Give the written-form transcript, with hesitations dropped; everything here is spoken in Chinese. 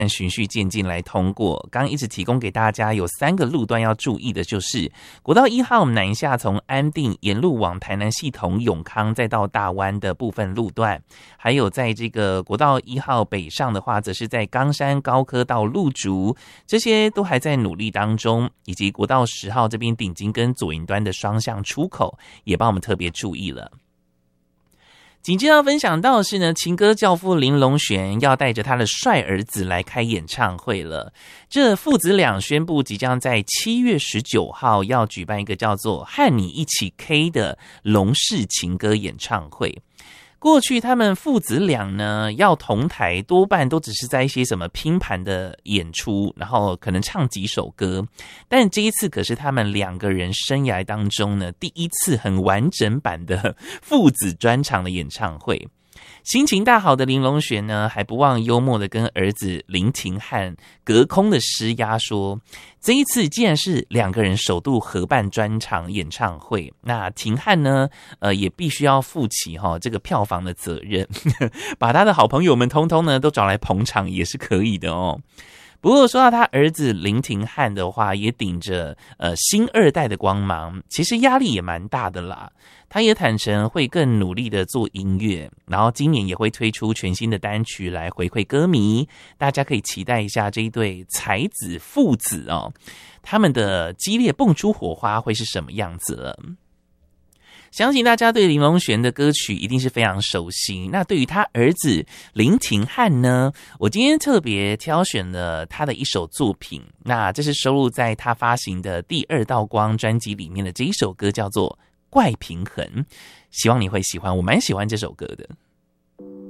循序渐进来通过。刚刚一直提供给大家有3个路段要注意的，就是国道1号南下从安定沿路往台南系统永康再到大湾的部分路段，还有在这个国道1号北上的话，则是在冈山高科到鹿竹，这些都还在努力当中，以及国道10号这边顶金跟左营端的双向出口也帮我们特别注意了。紧接着要分享到的是呢，情歌教父林隆璇要带着他的帅儿子来开演唱会了。这父子俩宣布即将在7月19号要举办一个叫做和你一起 K 的龙氏情歌演唱会。过去他们父子俩呢要同台，多半都只是在一些什么拼盘的演出，然后可能唱几首歌。但这一次可是他们2个人生涯当中呢第一次很完整版的父子专场的演唱会。心情大好的林隆璇呢，还不忘幽默的跟儿子林廷汉隔空的施压说，这一次既然是2个人首度合办专场演唱会，那廷汉呢也必须要负起这个票房的责任把他的好朋友们通通呢都找来捧场也是可以的哦。不过说到他儿子林廷汉的话，也顶着新2代的光芒，其实压力也蛮大的啦。他也坦诚会更努力的做音乐，然后今年也会推出全新的单曲来回馈歌迷，大家可以期待一下这一对才子父子哦，他们的激烈蹦出火花会是什么样子了。相信大家对林隆璇的歌曲一定是非常熟悉，那对于他儿子林廷汉呢，我今天特别挑选了他的一首作品，那这是收录在他发行的第2道光专辑里面的这一首歌，叫做怪平衡，希望你会喜欢，我蛮喜欢这首歌的。